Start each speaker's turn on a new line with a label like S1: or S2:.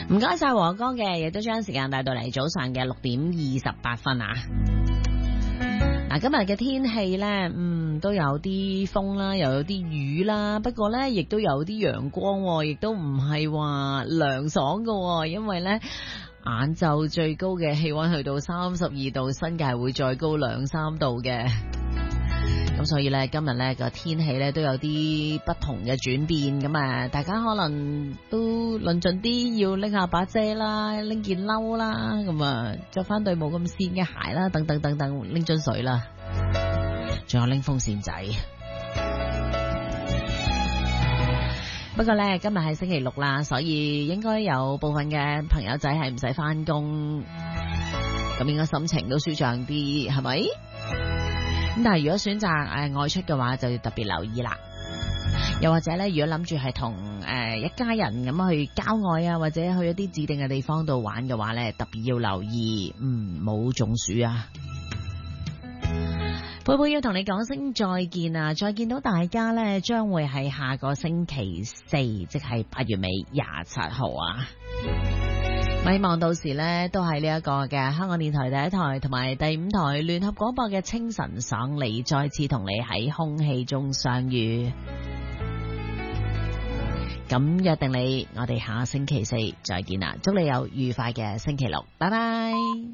S1: 唔該晒和哥嘅，亦都將時間帶到嚟早上嘅6:28啊。嗱，今日嘅天氣呢，都有啲風啦，又有啲雨啦，不過呢，亦都有啲陽光，亦都唔係話涼爽㗎，因為呢，晏晝最高嘅氣溫去到32度，新界會再高2-3度嘅。咁所以呢，今日呢個天氣呢都有啲不同嘅轉變，咁啊，大家可能都論盡啲，要拎下把遮啦，拎件褸啦，咁啊，着翻對冇咁跣嘅鞋啦，等等等等，拎樽水啦，仲有拎風扇仔。不過呢，今日係星期六啦，所以應該有部分嘅朋友仔係唔使翻工，咁應該心情都舒暢啲，係咪？咁但係如果選擇外出嘅話，就要特別留意啦。又或者咧，如果諗住係同一家人咁去郊外啊，或者去一啲指定嘅地方度玩嘅話咧，特別要留意，冇中暑啊！佩佩要同你講聲再見啊！再見到大家咧，將會係下個星期四，即係8月尾27號啊！希望到時呢，都係呢一個嘅香港電台第一台同埋第5台聯合廣播嘅清晨爽利，再次同你喺空氣中相遇。咁約定你，我哋下星期四再見啦！祝你有愉快嘅星期六，拜拜。